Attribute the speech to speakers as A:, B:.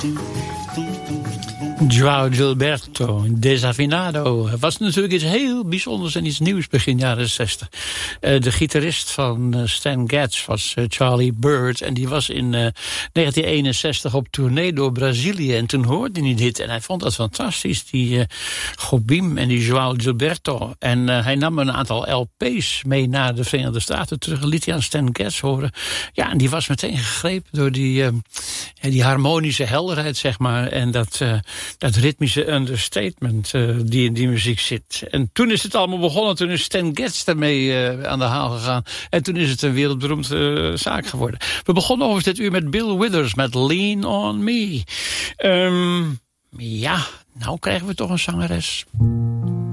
A: João Gilberto, Desafinado. Het was natuurlijk iets heel bijzonders en iets nieuws begin jaren 60. De gitarist van Stan Getz was Charlie Bird. En die was in 1961 op tournee door Brazilië. En toen hoorde hij dit en hij vond dat fantastisch. Die Jobim en die João Gilberto. En hij nam een aantal LP's mee naar de Verenigde Staten terug. En liet hij aan Stan Getz horen. Ja, en die was meteen gegrepen door die harmonische helderheid, zeg maar. En dat ritmische understatement die in die muziek zit. En toen is het allemaal begonnen. Toen is Stan Getz daarmee aan de haal gegaan. En toen is het een wereldberoemde zaak geworden. We begonnen over dit uur met Bill Withers met Lean on Me. Ja, nou krijgen we toch een zangeres.